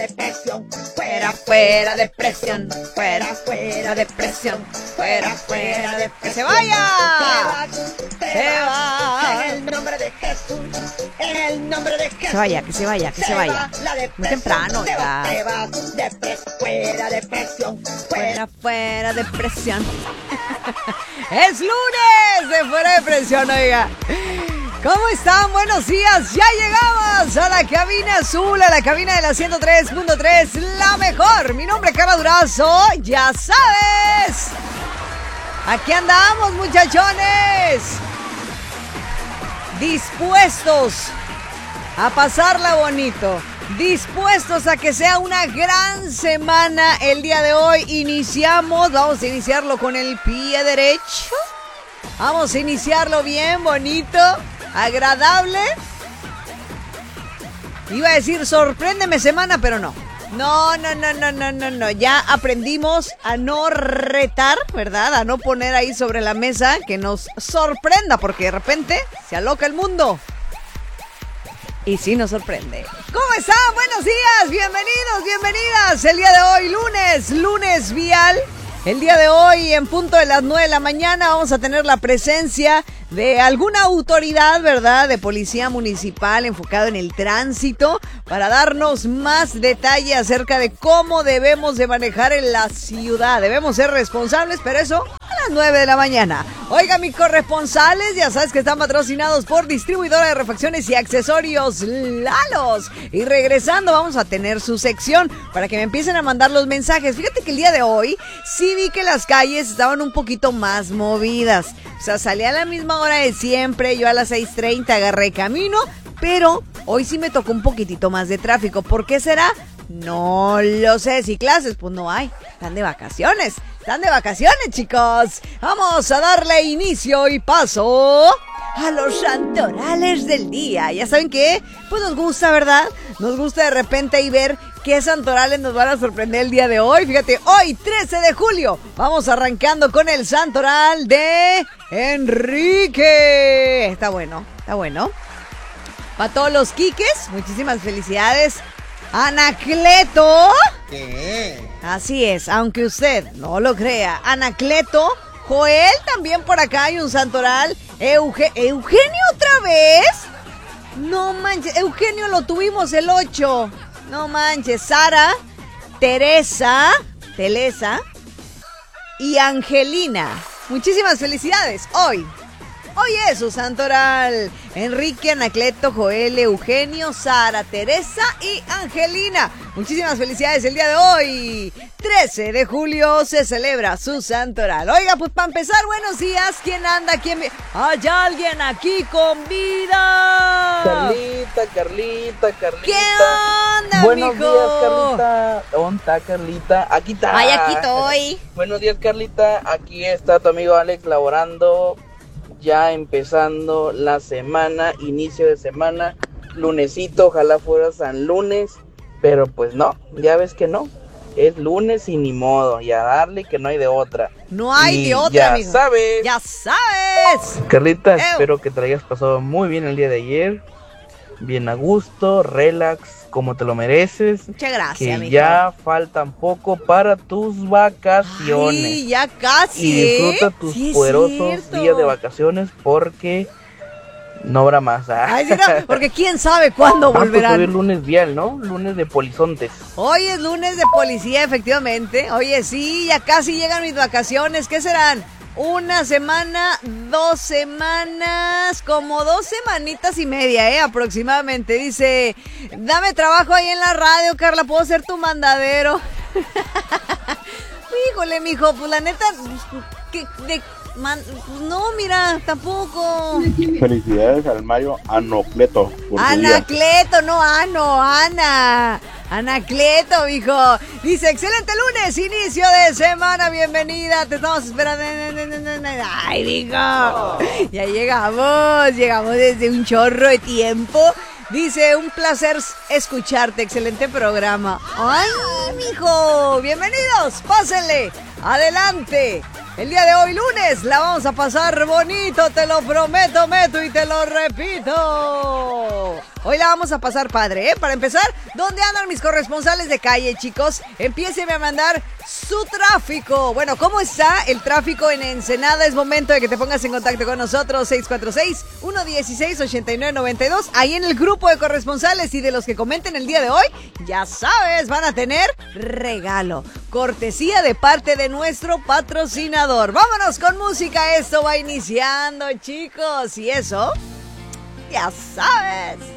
depresión, fuera, fuera depresión, fuera, fuera depresión, fuera, fuera depresión. ¡Que se vaya! ¡Se va! En el nombre de Jesús, en el nombre de Jesús. Que se vaya, que se vaya, que se vaya. Muy temprano, ya. Fuera depresión, fuera, fuera depresión. Es lunes de Fuera Depresión, oiga. ¿Cómo están? Buenos días. Ya llegamos a la cabina azul, a la cabina de la 103.3, la mejor. Mi nombre es Carla Durazo, ya sabes. Aquí andamos, muchachones. Dispuestos a pasarla bonito. Dispuestos a que sea una gran semana el día de hoy. Vamos a iniciarlo con el pie derecho. Vamos a iniciarlo bien, bonito, agradable. Iba a decir sorpréndeme semana, pero no. No. Ya aprendimos a no retar, ¿verdad? A no poner ahí sobre la mesa que nos sorprenda, porque de repente se aloca el mundo. Y sí nos sorprende. ¿Cómo están? Buenos días, bienvenidos, bienvenidas. El día de hoy, lunes vial. El día de hoy, en punto de las 9 de la mañana, vamos a tener la presencia de alguna autoridad, ¿verdad? De policía municipal enfocado en el tránsito para darnos más detalle acerca de cómo debemos de manejar en la ciudad. Debemos ser responsables, pero eso a las 9 de la mañana. Oiga, mis corresponsales, ya sabes que están patrocinados por Distribuidora de Refacciones y Accesorios Lalos. Y regresando vamos a tener su sección para que me empiecen a mandar los mensajes. Fíjate que el día de hoy sí vi que las calles estaban un poquito más movidas. O sea, salí a la misma hora de siempre, yo a las 6:30 agarré camino, pero hoy sí me tocó un poquitito más de tráfico. ¿Por qué será? No lo sé. Si clases, pues no hay. Están de vacaciones, chicos. Vamos a darle inicio y paso a los santorales del día. Ya saben que, pues nos gusta, ¿verdad? Nos gusta de repente ahí ver qué santorales nos van a sorprender el día de hoy. Fíjate, hoy 13 de julio vamos arrancando con el santoral de Enrique. Está bueno. Para todos los quiques, muchísimas felicidades. Anacleto. ¿Qué? Así es, aunque usted no lo crea. Anacleto, Joel, también por acá hay un santoral. ¿Eugenio otra vez? No manches, Eugenio lo tuvimos el 8. No manches, Sara, Teresa y Angelina. Muchísimas felicidades. Hoy es su santoral. Enrique, Anacleto, Joel, Eugenio, Sara, Teresa y Angelina. Muchísimas felicidades el día de hoy. 13 de julio se celebra su santoral. Oiga, pues para empezar, buenos días. ¿Quién anda? ¿Hay alguien aquí con vida? Carlita. ¿Qué onda, Buenos mijo? días, Carlita. ¿Dónde está, Carlita? Aquí está. Ay, aquí estoy. Buenos días, Carlita. Aquí está tu amigo Alex laborando. Ya empezando la semana, inicio de semana, lunesito, ojalá fuera San Lunes, pero pues no, ya ves que no, es lunes y ni modo, y a darle que no hay de otra. No hay de otra, ya mijo. sabes. Ya sabes. Carlita, espero que te lo hayas pasado muy bien el día de ayer, bien a gusto, relax, como te lo mereces. Muchas gracias, que mijo. ya faltan poco para tus vacaciones. Ay, ya casi. Y disfruta tus Sí, es poderosos cierto. días de vacaciones porque no habrá más. Ay, sí, no, porque quién sabe cuándo Pues volverán. hoy es lunes vial, ¿no? Lunes de polizontes. Hoy es lunes de policía, efectivamente. Oye, sí, ya casi llegan mis vacaciones. ¿Qué serán? Una semana, 2 semanas, como 2 semanitas y media, aproximadamente. Dice, dame trabajo ahí en la radio, Carla, ¿puedo ser tu mandadero? Híjole, mijo, pues la neta, no, mira, tampoco. Felicidades al Mario Anacleto. Anacleto, no Ana. Anacleto, mijo. Dice, excelente lunes, inicio de semana, bienvenida, te estamos esperando. Ay, mijo, ya llegamos desde un chorro de tiempo. Dice, un placer escucharte, excelente programa. Ay, mijo, bienvenidos, pásenle, adelante. El día de hoy, lunes, la vamos a pasar bonito, te lo prometo, Meto, y te lo repito. Hoy la vamos a pasar padre, ¿eh? Para empezar, ¿dónde andan mis corresponsales de calle, chicos? Empiécenme a mandar su tráfico. Bueno, ¿cómo está el tráfico en Ensenada? Es momento de que te pongas en contacto con nosotros, 646-116-8992. Ahí en el grupo de corresponsales, y de los que comenten el día de hoy, ya sabes, van a tener regalo. Cortesía de parte de nuestro patrocinador. Vámonos con música, esto va iniciando, chicos. Y eso, ya sabes.